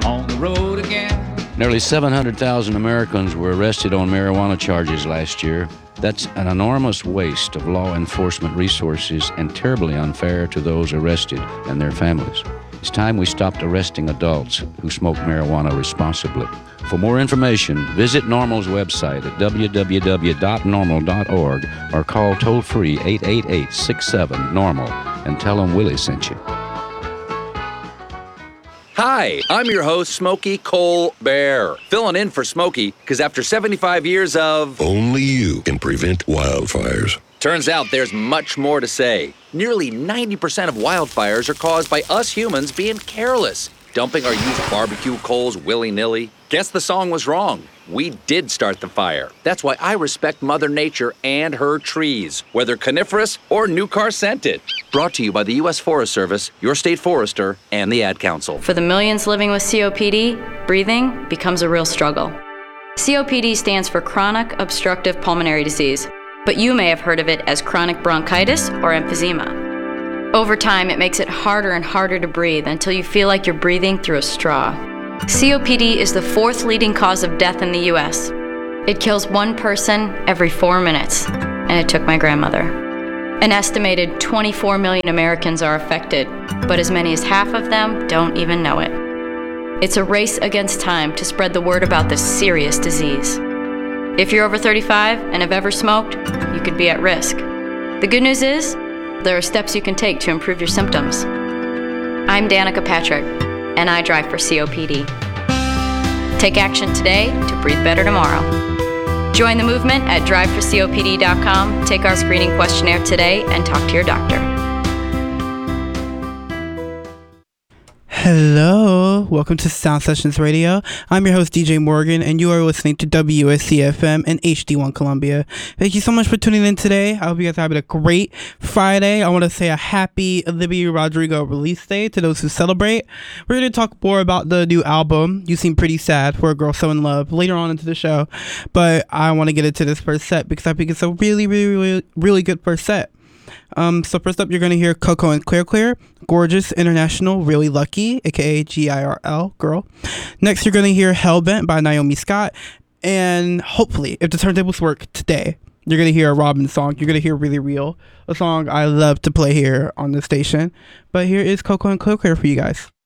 on the road again. Nearly 700,000 Americans were arrested on marijuana charges last year. That's an enormous waste of law enforcement resources and terribly unfair to those arrested and their families. It's time we stopped arresting adults who smoke marijuana responsibly. For more information, visit NORML's website at www.norml.org or call toll-free 888-67-NORML and tell them Willie sent you. Hi, I'm your host, Smokey Cole Bear, filling in for Smokey because after 75 years of... Only you can prevent wildfires. Turns out there's much more to say. Nearly 90% of wildfires are caused by us humans being careless, dumping our used barbecue coals willy-nilly. Guess the song was wrong. We did start the fire. That's why I respect Mother Nature and her trees, whether coniferous or new car scented. Brought to you by the U.S. Forest Service, your state forester, and the Ad Council. For the millions living with COPD, breathing becomes a real struggle. COPD stands for chronic obstructive pulmonary disease, but you may have heard of it as chronic bronchitis or emphysema. Over time, it makes it harder and harder to breathe until you feel like you're breathing through a straw. COPD is the fourth leading cause of death in the U.S. It kills one person every 4 minutes, and it took my grandmother. An estimated 24 million Americans are affected, but as many as half of them don't even know it. It's a race against time to spread the word about this serious disease. If you're over 35 and have ever smoked, you could be at risk. The good news is, there are steps you can take to improve your symptoms. I'm Danica Patrick, and I drive for COPD. Take action today to breathe better tomorrow. Join the movement at driveforcopd.com, take our screening questionnaire today, and talk to your doctor. Hello, welcome to Sound Sessions Radio. I'm your host DJ Morgan, and you are listening to WSCFM and HD1 Columbia. Thank you so much for tuning in today. I hope you guys are having a great Friday. I want to say a happy Olivia Rodrigo release day to those who celebrate. We're going to talk more about the new album, You Seem Pretty Sad, For a Girl So in Love, later on into the show. But I want to get into this first set because I think it's a really good first set. So first up, you're going to hear Coco and Clear Clear, Gorgeous International, Really Lucky, aka GIRL, Girl. Next, you're going to hear Hellbent by Naomi Scott. And hopefully, if the turntables work today, you're going to hear a Robin song. You're going to hear Really Real, a song I love to play here on the station. But here is Coco and Clear Clear for you guys.